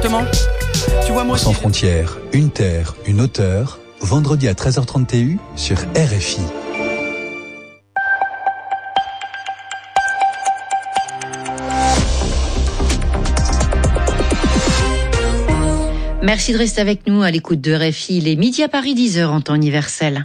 exactement. Tu vois, moi Sans frontières, une terre, une hauteur. Vendredi à 13h30 TU sur RFI. Merci de rester avec nous à l'écoute de RFI. Il est midi à Paris, 10h en temps universel.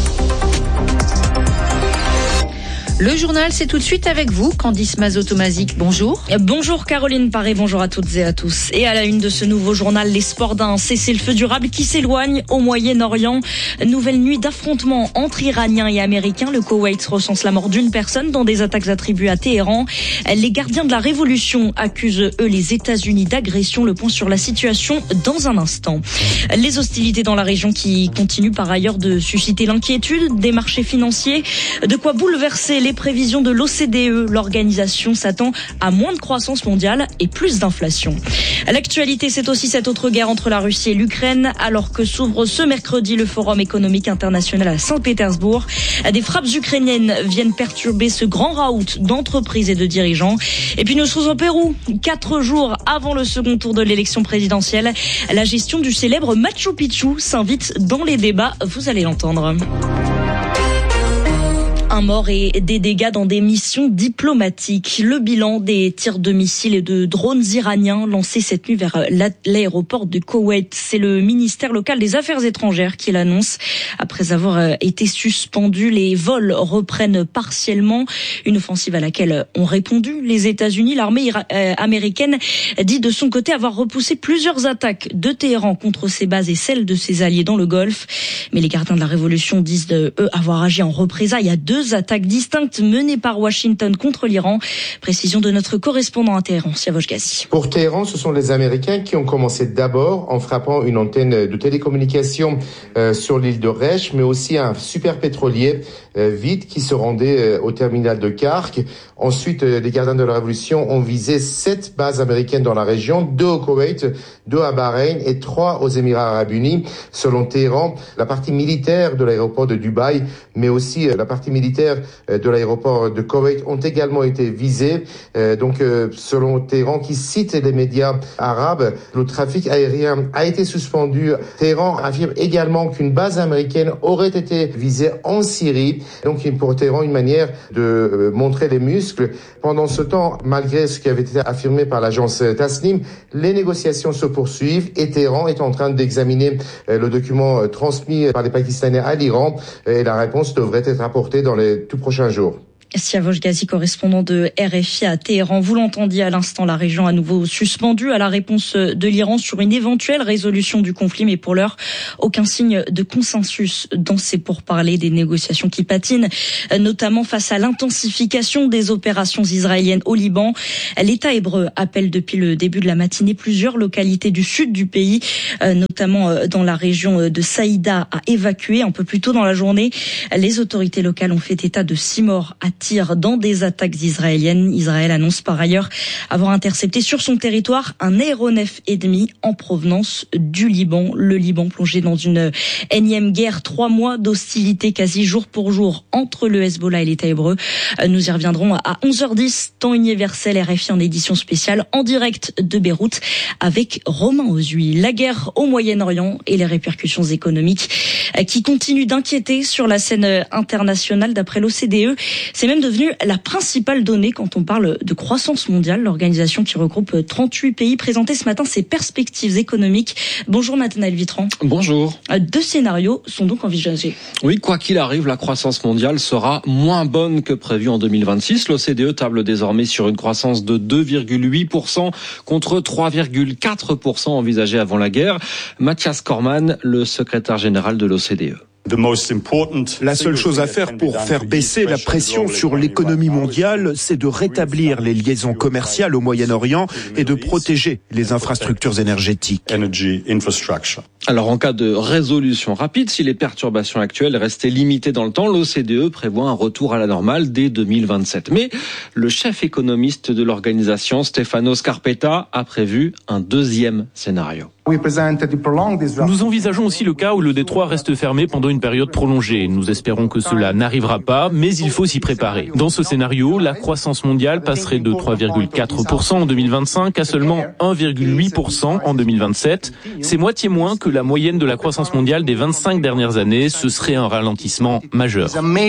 Le journal, c'est tout de suite avec vous, Candice Mazot-Tomazic. Bonjour. Bonjour Caroline Paré, bonjour à toutes et à tous. Et à la une de ce nouveau journal, les sports d'un cessez-le-feu durable qui s'éloigne au Moyen-Orient. Nouvelle nuit d'affrontements entre Iraniens et Américains. Le Koweït recense la mort d'une personne dans des attaques attribuées à Téhéran. Les gardiens de la révolution accusent, eux, les États-Unis d'agression. Le point sur la situation dans un instant. Les hostilités dans la région qui continuent par ailleurs de susciter l'inquiétude des marchés financiers. De quoi bouleverser les prévisions de l'OCDE. L'organisation s'attend à moins de croissance mondiale et plus d'inflation. L'actualité, c'est aussi cette autre guerre entre la Russie et l'Ukraine, alors que s'ouvre ce mercredi le Forum économique international à Saint-Pétersbourg. Des frappes ukrainiennes viennent perturber ce grand raout d'entreprises et de dirigeants. Et puis nous sommes au Pérou, 4 jours avant le second tour de l'élection présidentielle. La gestion du célèbre Machu Picchu s'invite dans les débats, vous allez l'entendre. Un mort et des dégâts dans des missions diplomatiques. Le bilan des tirs de missiles et de drones iraniens lancés cette nuit vers l'aéroport de Koweït. C'est le ministère local des Affaires étrangères qui l'annonce. Après avoir été suspendu, les vols reprennent partiellement. Une offensive à laquelle ont répondu les États-Unis. L'armée américaine dit de son côté avoir repoussé plusieurs attaques de Téhéran contre ses bases et celles de ses alliés dans le Golfe. Mais les gardiens de la révolution disent eux avoir agi en représailles à 2 attaques distinctes menées par Washington contre l'Iran. Précision de notre correspondant à Téhéran, Siavosh Ghazi. Pour Téhéran, ce sont les Américains qui ont commencé d'abord en frappant une antenne de télécommunication sur l'île de Resh, mais aussi un super pétrolier vide qui se rendait au terminal de Kark. Ensuite, les gardiens de la révolution ont visé 7 bases américaines dans la région, 2 au Koweït, 2 à Bahreïn et 3 aux Émirats arabes unis. Selon Téhéran, la partie militaire de l'aéroport de Dubaï, mais aussi la partie militaire de l'aéroport de Koweït ont également été visés. Selon Téhéran, qui cite les médias arabes, le trafic aérien a été suspendu. Téhéran affirme également qu'une base américaine aurait été visée en Syrie. Donc pour Téhéran, une manière de montrer les muscles. Pendant ce temps, malgré ce qui avait été affirmé par l'agence Tasnim, les négociations se poursuivent et Téhéran est en train d'examiner le document transmis par les Pakistanais à l'Iran et la réponse devrait être apportée dans les tout prochains jours. Siavosh Ghazi, correspondant de RFI à Téhéran. Vous l'entendiez à l'instant, la région à nouveau suspendue à la réponse de l'Iran sur une éventuelle résolution du conflit. Mais pour l'heure, aucun signe de consensus dans ces pourparlers, des négociations qui patinent, notamment face à l'intensification des opérations israéliennes au Liban. L'État hébreu appelle depuis le début de la matinée plusieurs localités du sud du pays, notamment dans la région de Saïda, à évacuer un peu plus tôt dans la journée. Les autorités locales ont fait état de 6 morts à tir dans des attaques israéliennes. Israël annonce par ailleurs avoir intercepté sur son territoire un aéronef ennemi en provenance du Liban. Le Liban plongé dans une énième guerre, 3 mois d'hostilité quasi jour pour jour entre le Hezbollah et l'État hébreu. Nous y reviendrons à 11h10, temps universel RFI en édition spéciale en direct de Beyrouth avec Romain Ozui. La guerre au Moyen-Orient et les répercussions économiques qui continuent d'inquiéter sur la scène internationale d'après l'OCDE. C'est même devenu la principale donnée quand on parle de croissance mondiale. L'organisation qui regroupe 38 pays présentait ce matin ses perspectives économiques. Bonjour Nathanaël Vitran. Bonjour. 2 scénarios sont donc envisagés. Oui, quoi qu'il arrive, la croissance mondiale sera moins bonne que prévu en 2026. L'OCDE table désormais sur une croissance de 2,8% contre 3,4% envisagée avant la guerre. Mathias Cormann, le secrétaire général de l'OCDE. La seule chose à faire pour faire baisser la pression sur l'économie mondiale, c'est de rétablir les liaisons commerciales au Moyen-Orient et de protéger les infrastructures énergétiques. Alors en cas de résolution rapide, si les perturbations actuelles restaient limitées dans le temps, l'OCDE prévoit un retour à la normale dès 2027. Mais le chef économiste de l'organisation, Stefano Scarpetta, a prévu un deuxième scénario. Nous envisageons aussi le cas où le détroit reste fermé pendant une période prolongée. Nous espérons que cela n'arrivera pas, mais il faut s'y préparer. Dans ce scénario, la croissance mondiale passerait de 3,4% en 2025 à seulement 1,8% en 2027. C'est moitié moins que la moyenne de la croissance mondiale des 25 dernières années. Ce serait un ralentissement majeur.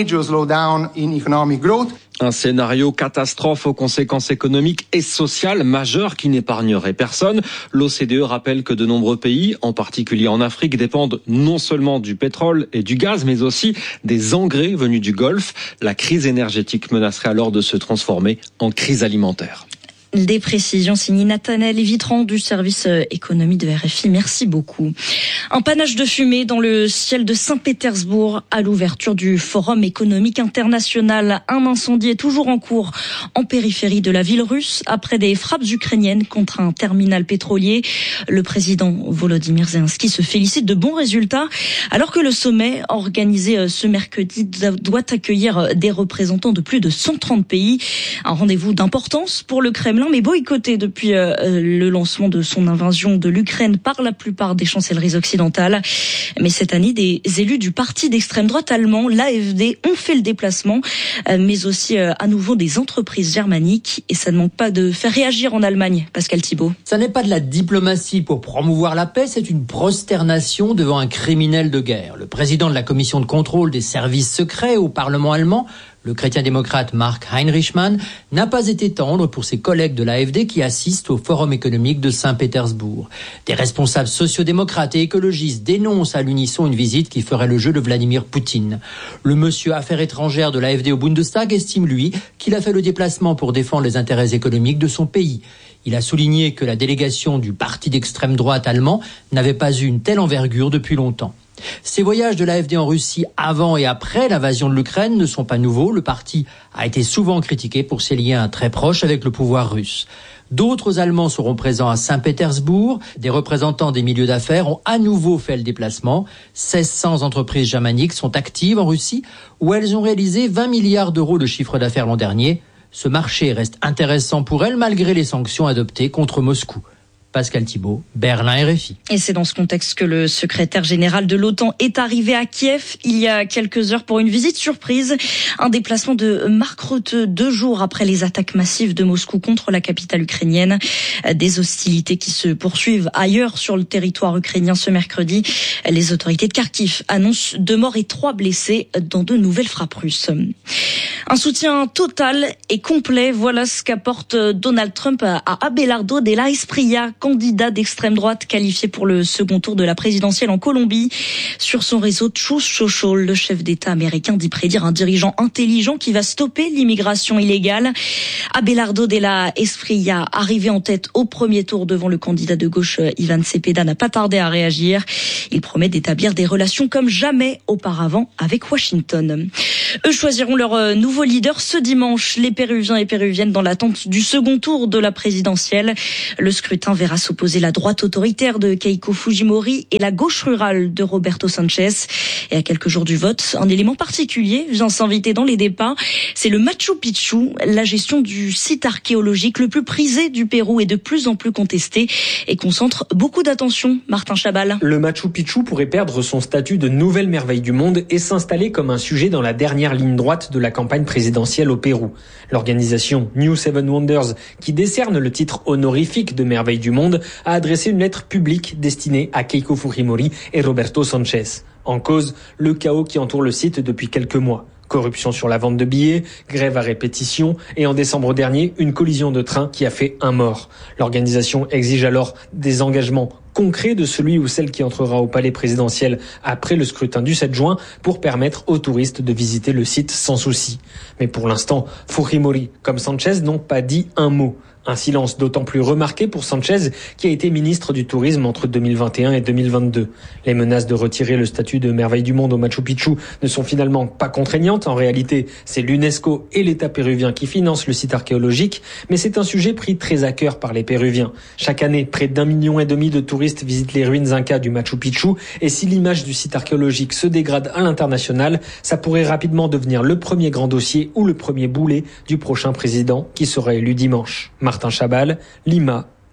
Un scénario catastrophe aux conséquences économiques et sociales majeures qui n'épargnerait personne. L'OCDE rappelle que de nombreux pays, en particulier en Afrique, dépendent non seulement du pétrole et du gaz, mais aussi des engrais venus du Golfe. La crise énergétique menacerait alors de se transformer en crise alimentaire. Des précisions signées Nathanaël Vitran du service économie de RFI. Merci beaucoup. Un panache de fumée dans le ciel de Saint-Pétersbourg à l'ouverture du Forum économique international. Un incendie est toujours en cours en périphérie de la ville russe après des frappes ukrainiennes contre un terminal pétrolier. Le président Volodymyr Zelensky se félicite de bons résultats alors que le sommet organisé ce mercredi doit accueillir des représentants de plus de 130 pays. Un rendez-vous d'importance pour le Kremlin, mais boycotté depuis le lancement de son invasion de l'Ukraine par la plupart des chancelleries occidentales. Mais cette année, des élus du parti d'extrême droite allemand, l'AfD, ont fait le déplacement, mais aussi à nouveau des entreprises germaniques. Et ça ne manque pas de faire réagir en Allemagne. Pascal Thibault. Ça n'est pas de la diplomatie pour promouvoir la paix, c'est une prosternation devant un criminel de guerre. Le président de la commission de contrôle des services secrets au Parlement allemand, le chrétien-démocrate Mark Heinrichmann, n'a pas été tendre pour ses collègues de l'AfD qui assistent au Forum économique de Saint-Pétersbourg. Des responsables sociodémocrates et écologistes dénoncent à l'unisson une visite qui ferait le jeu de Vladimir Poutine. Le monsieur affaires étrangères de l'AfD au Bundestag estime, lui, qu'il a fait le déplacement pour défendre les intérêts économiques de son pays. Il a souligné que la délégation du parti d'extrême droite allemand n'avait pas eu une telle envergure depuis longtemps. Ces voyages de l'AfD en Russie avant et après l'invasion de l'Ukraine ne sont pas nouveaux. Le parti a été souvent critiqué pour ses liens très proches avec le pouvoir russe. D'autres Allemands seront présents à Saint-Pétersbourg. Des représentants des milieux d'affaires ont à nouveau fait le déplacement. 1600 entreprises germaniques sont actives en Russie où elles ont réalisé 20 milliards d'euros de chiffre d'affaires l'an dernier. Ce marché reste intéressant pour elles malgré les sanctions adoptées contre Moscou. Pascal Thibault, Berlin RFI. Et c'est dans ce contexte que le secrétaire général de l'OTAN est arrivé à Kiev il y a quelques heures pour une visite surprise. Un déplacement de Mark Rutte 2 jours après les attaques massives de Moscou contre la capitale ukrainienne. Des hostilités qui se poursuivent ailleurs sur le territoire ukrainien ce mercredi. Les autorités de Kharkiv annoncent 2 morts et 3 blessés dans de nouvelles frappes russes. Un soutien total et complet, voilà ce qu'apporte Donald Trump à Abelardo Della Espriella, candidat d'extrême droite qualifié pour le second tour de la présidentielle en Colombie. Sur son réseau Truth Social, le chef d'État américain dit prédire un dirigeant intelligent qui va stopper l'immigration illégale. Abelardo Della Espriella, arrivé en tête au premier tour devant le candidat de gauche Ivan Cepeda, n'a pas tardé à réagir. Il promet d'établir des relations comme jamais auparavant avec Washington. Eux choisiront leur nouveau leader ce dimanche. Les Péruviens et Péruviennes dans l'attente du second tour de la présidentielle. Le scrutin verra s'opposer la droite autoritaire de Keiko Fujimori et la gauche rurale de Roberto Sanchez. Et à quelques jours du vote, un élément particulier vient s'inviter dans les débats. C'est le Machu Picchu. La gestion du site archéologique le plus prisé du Pérou est de plus en plus contestée et concentre beaucoup d'attention. Martin Chabal. Le Machu Picchu pourrait perdre son statut de nouvelle merveille du monde et s'installer comme un sujet dans la dernière ligne droite de la campagne présidentielle au Pérou. L'organisation New Seven Wonders, qui décerne le titre honorifique de merveille du monde, a adressé une lettre publique destinée à Keiko Fujimori et Roberto Sanchez. En cause, le chaos qui entoure le site depuis quelques mois. Corruption sur la vente de billets, grève à répétition et en décembre dernier, une collision de train qui a fait 1 mort. L'organisation exige alors des engagements concret de celui ou celle qui entrera au palais présidentiel après le scrutin du 7 juin pour permettre aux touristes de visiter le site sans souci. Mais pour l'instant, Fujimori comme Sanchez n'ont pas dit un mot. Un silence d'autant plus remarqué pour Sanchez, qui a été ministre du Tourisme entre 2021 et 2022. Les menaces de retirer le statut de merveille du monde au Machu Picchu ne sont finalement pas contraignantes. En réalité, c'est l'UNESCO et l'État péruvien qui financent le site archéologique, mais c'est un sujet pris très à cœur par les Péruviens. Chaque année, près d'1,5 million de touristes visitent les ruines incas du Machu Picchu, et si l'image du site archéologique se dégrade à l'international, ça pourrait rapidement devenir le premier grand dossier ou le premier boulet du prochain président qui sera élu dimanche. Martin Chabal, Lima,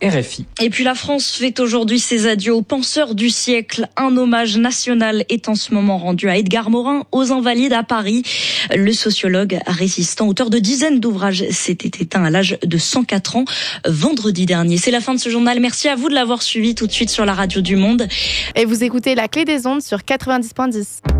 RFI. Et puis la France fait aujourd'hui ses adieux aux penseurs du siècle. Un hommage national est en ce moment rendu à Edgar Morin, aux Invalides à Paris. Le sociologue résistant, auteur de dizaines d'ouvrages, s'était éteint à l'âge de 104 ans vendredi dernier. C'est la fin de ce journal. Merci à vous de l'avoir suivi. Tout de suite sur la radio du Monde. Et vous écoutez La Clé des Ondes sur 90.10.